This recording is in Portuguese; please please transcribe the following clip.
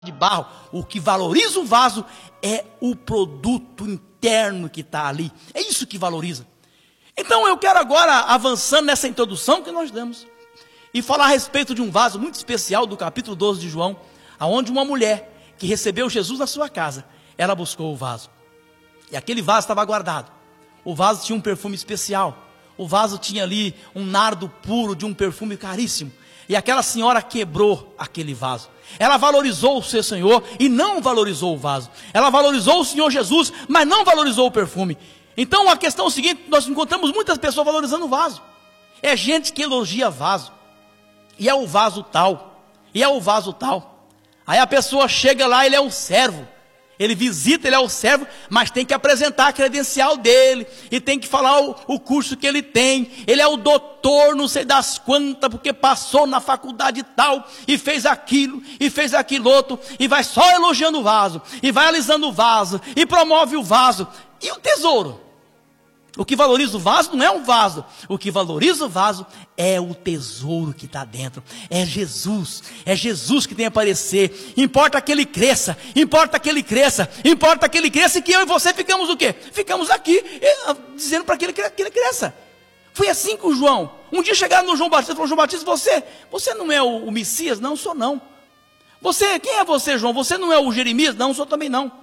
de barro. O que valoriza o vaso é o produto interno que está ali. É isso que valoriza. Então eu quero agora, avançando nessa introdução que nós damos, e falar a respeito de um vaso muito especial do capítulo 12 de João, aonde uma mulher que recebeu Jesus na sua casa, ela buscou o vaso. E aquele vaso estava guardado. O vaso tinha um perfume especial. O vaso tinha ali um nardo puro de um perfume caríssimo. E aquela senhora quebrou aquele vaso. Ela valorizou o seu Senhor e não valorizou o vaso. Ela valorizou o Senhor Jesus, mas não valorizou o perfume. Então a questão é o seguinte: nós encontramos muitas pessoas valorizando o vaso. É gente que elogia vaso. E é o vaso tal. E é o vaso tal. Aí a pessoa chega lá, ele é um servo. Ele visita, ele é o servo, mas tem que apresentar a credencial dele, e tem que falar o curso que ele tem. Ele é o doutor, não sei das quantas, porque passou na faculdade tal, e fez aquilo, e fez aquilo outro, e vai só elogiando o vaso, e vai alisando o vaso, e promove o vaso. E o tesouro? O que valoriza o vaso não é um vaso. O que valoriza o vaso é o tesouro que está dentro. É Jesus. É Jesus que tem a aparecer. Importa que ele cresça. Importa que ele cresça. Importa que ele cresça. E que eu e você ficamos o quê? Ficamos aqui dizendo para que ele cresça. Foi assim com o João. Um dia chegaram no João Batista e falaram: João Batista, você não é o Messias? Não, sou não. Quem é você, João? Você não é o Jeremias? Não, sou também não.